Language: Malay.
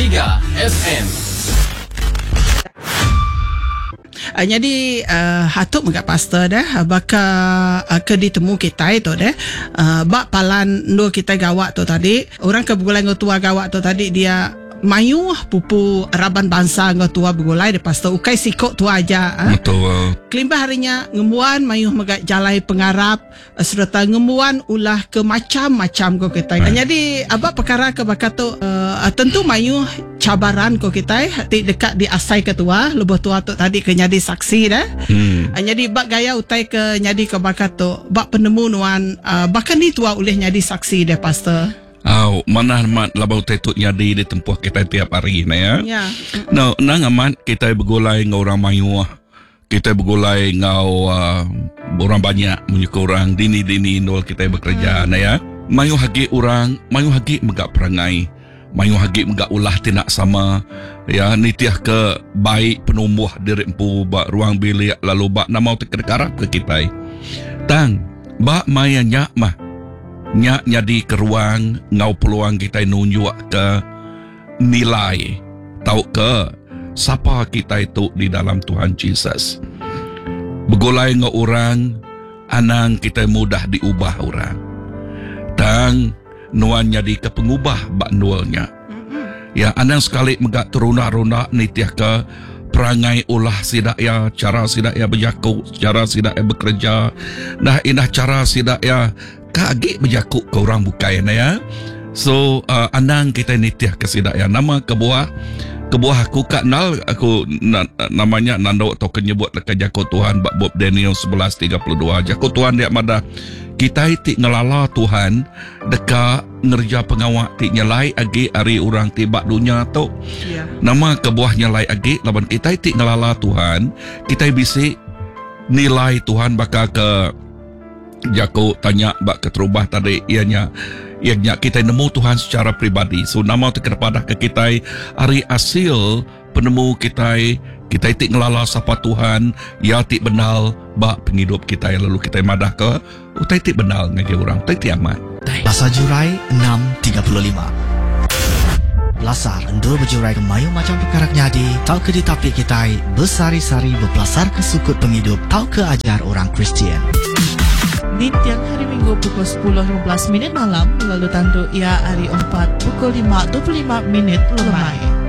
FM. Jadi hatuk megak pastor dah baka ke ditemu kita itu dah bak palan ndo kita gawak tu tadi orang ke begulai ngotua gawak tu tadi dia mayu pupu raban bangsa ngotua begulai de pastor ukai sikok tu aja betul kelimbah harinya ngemuan mayu megak jalai pengarap serta ngemuan ulah ke macam-macam ko kita jadi apa perkara ke baka tu tentu mayu cabaran ko kita dekat di asai ketua lebuh tua tu tadi ke nyadi saksi dah jadi bak gaya utai ke nyadi ke baka tu bak penemu nuan bahkan ni tua oleh nyadi saksi deh pastor. Mana mat labau tetut nyadi di tempuh kita tiap hari na ya. No, nang amat kita bergulai ngau orang mayu. Kita bergulai ngau orang banyak menyuka orang dini nol kita bekerja na ya. Mayu hagi orang, mayu hagi megak perangai. Mayu hagi megak ulah tindak sama. Ya, nitiah ke baik penumbuh diri empu bak ruang bilik lalu bak namau terkarap ke kita. Tang, bak maya nyak mah. Nyak nyadi ke ruang ngau peluang kita nunjuk ke nilai tahu ke siapa kita itu di dalam Tuhan Yesus. Begulai ngau orang anang kita mudah diubah orang. Dan nuan nyadi ke pengubah bak nualnya. Ya anang sekali megak terunak-runak nitiah ke perangai ulah sidak ya, cara sidak ya berjakuk, cara sidak ya bekerja. Nah indah cara sidak ya kagik berjakuk ke orang bukai na ya. So anang kita nitiah kesidak ya nama kebuah aku kat nal aku namanya nando atau kenyebut lekat jakuk Tuhan bab Bob Daniel 11:32 jakuk Tuhan dia madah kita ti ngelala Tuhan dekat ngerja pengawak ti nyelai agi ari orang tibak dunia tu nama kebuah nyelai agi laban kita ti ngelala Tuhan kita bisi nilai Tuhan bakal ke Jaku tanya bak keterubah tadi ianya kita nemu Tuhan secara pribadi. So nama tu kepada ke kita hari hasil penemu kita tik ngelala sapa Tuhan ya tik benal bak penghidup kita lalu kita madah ke utai tik benal ngaji orang tai ti amat. Lasa Jurai 6:35. Lasar endul berjurai ke mayu macam perkara nyadi tau ke di tapi kita bersari-sari berpelasar ke sukut penghidup tau ke ajar orang Kristian. Di tiang hari Minggu pukul 10.15 malam lalu tanduk ia hari 4 pukul 5.25 lemai.